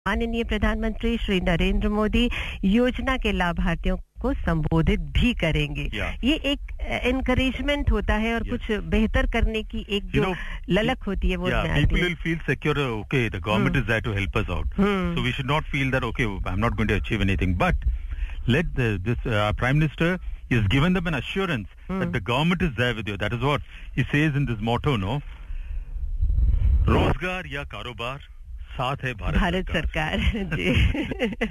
माननीय प्रधानमंत्री श्री नरेंद्र मोदी योजना के लाभार्थियों को संबोधित भी करेंगे। ये एक एनकरेजमेंट होता है और कुछ बेहतर करने की एक जो ललक होती है वो people will feel secure. Okay, the government is there to help us out. So we should not feel that okay, I'm not going to achieve anything. But let this Prime Minister has given them an assurance that the government is there with you. That is what he says in this motto, no? रोजगार या कारोबार साथ है भारत सरकार जी।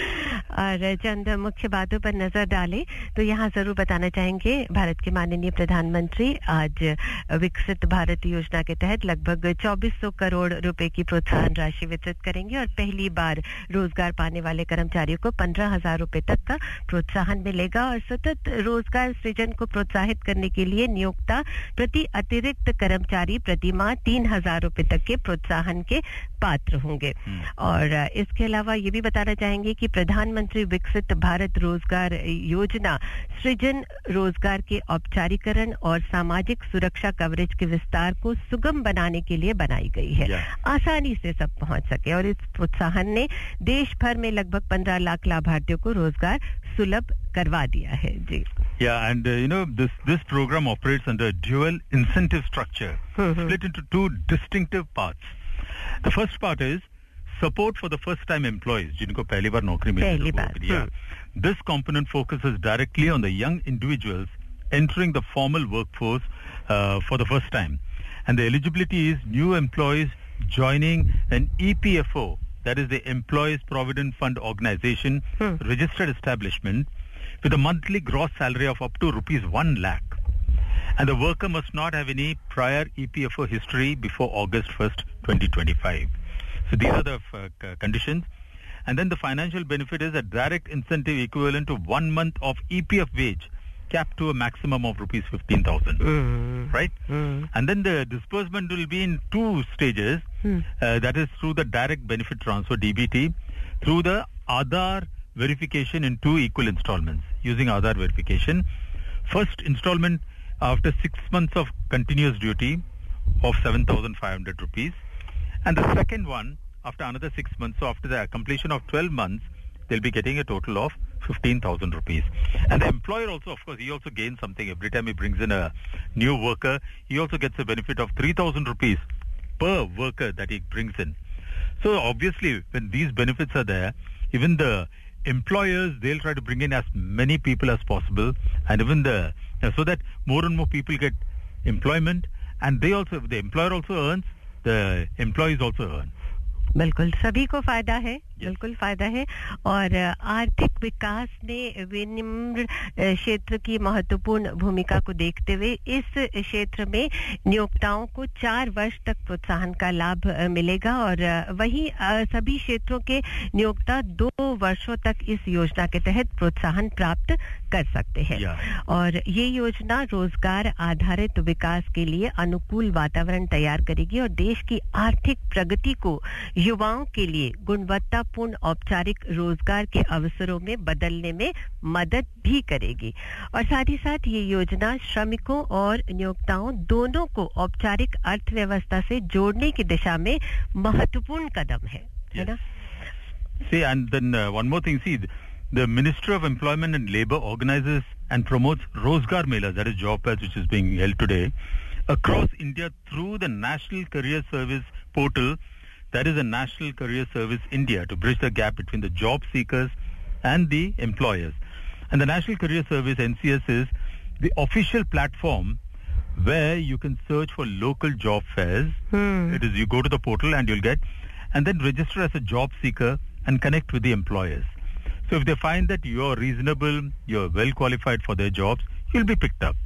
और चंद मुख्य बातों पर नजर डालें तो यहाँ जरूर बताना चाहेंगे भारत के माननीय प्रधानमंत्री आज विकसित भारत योजना के तहत लगभग 2400 करोड़ रुपए की प्रोत्साहन राशि वितरित करेंगे और पहली बार रोजगार पाने वाले कर्मचारियों को 15,000 रुपए तक का प्रोत्साहन मिलेगा और सतत रोजगार सृजन को प्रोत्साहित करने के लिए नियोक्ता प्रति अतिरिक्त कर्मचारी प्रति माह 3,000 रुपए तक के प्रोत्साहन के पात्र होंगे। और इसके अलावा ये भी बताना चाहेंगे कि प्रधानमंत्री विकसित भारत रोजगार योजना सृजन रोजगार के औपचारीकरण और सामाजिक सुरक्षा कवरेज के विस्तार को सुगम बनाने के लिए बनाई गई है, आसानी से सब पहुंच सके। और इस प्रोत्साहन ने देश भर में लगभग 15 लाख लाभार्थियों को रोजगार सुलभ करवा दिया है जी। And this program operates under a dual incentive structure split into two distinctive parts. The first part is support for the first time employees जिनको पहली बार नौकरी मिली है। This component focuses directly on the young individuals entering the formal workforce for the first time, and the eligibility is new employees joining an EPFO, that is the Employees Provident Fund Organization registered establishment with a monthly gross salary of up to rupees 1 lakh. And the worker must not have any prior EPFO history before August 1st, 2025. So these are the conditions. And then the financial benefit is a direct incentive equivalent to 1 month of EPF wage capped to a maximum of rupees 15,000. Right? And then the disbursement will be in 2 stages. That is through the direct benefit transfer, DBT, through the Aadhaar verification in 2 equal installments using Aadhaar verification. First installment after 6 months of continuous duty of 7,500 rupees, and the second one after another 6 months. So after the completion of 12 months, they'll be getting a total of 15,000 rupees. And the employer also, of course, he also gains something every time he brings in a new worker. He also gets a benefit of 3,000 rupees per worker that he brings in. So obviously, when these benefits are there, even the employers, they'll try to bring in as many people as possible, and even so that more and more people get employment, and the employer also earns, the employees also earn. बिल्कुल सभी को फायदा है, बिल्कुल फायदा है। और आर्थिक विकास में विनिर्माण क्षेत्र की महत्वपूर्ण भूमिका को देखते हुए इस क्षेत्र में नियोक्ताओं को 4 वर्ष तक प्रोत्साहन का लाभ मिलेगा और वहीं सभी क्षेत्रों के नियोक्ता 2 वर्षों तक इस योजना के तहत प्रोत्साहन प्राप्त कर सकते हैं। और ये योजना रोजगार आधारित विकास के लिए अनुकूल वातावरण तैयार करेगी और देश की आर्थिक प्रगति को युवाओं के लिए गुणवत्तापूर्ण औपचारिक रोजगार के अवसरों में बदलने में मदद भी करेगी। और साथ ही साथ ये योजना श्रमिकों और नियोक्ताओं दोनों को औपचारिक अर्थव्यवस्था से जोड़ने की दिशा में महत्वपूर्ण कदम है ना? See, and then one more thing, see, the Ministry of Employment and Labour organizes and promotes Rozgar Mela, that is job fairs, which is being held today across India through the National Career Service portal. That is a National Career Service India, to bridge the gap between the job seekers and the employers. And the National Career Service, NCS, is the official platform where you can search for local job fairs. It is, you go to the portal and you'll get, and then register as a job seeker and connect with the employers. So if they find that you're reasonable, you're well qualified for their jobs, you'll be picked up.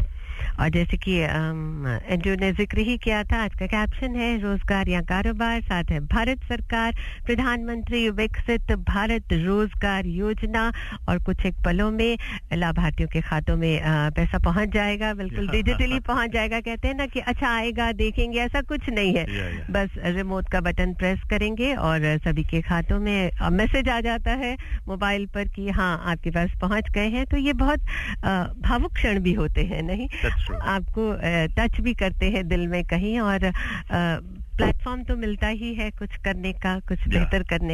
और जैसे कि Andrew ने जिक्र ही किया था, आज का caption है रोजगार या कारोबार साथ है भारत सरकार, प्रधानमंत्री विकसित भारत रोजगार योजना, और कुछ एक पलों में लाभार्थियों के खातों में पैसा पहुंच जाएगा, बिल्कुल डिजिटली पहुंच जाएगा। कहते हैं ना कि अच्छा आएगा देखेंगे, ऐसा कुछ नहीं है। बस रिमोट का बटन प्रेस करेंगे और सभी के खातों में मैसेज आ जाता है मोबाइल पर कि हाँ आपके पास पहुंच गए हैं। तो ये बहुत भावुक क्षण भी होते हैं, नहीं? आपको टच भी करते हैं दिल में कहीं, और प्लेटफॉर्म तो मिलता ही है कुछ करने का, कुछ बेहतर करने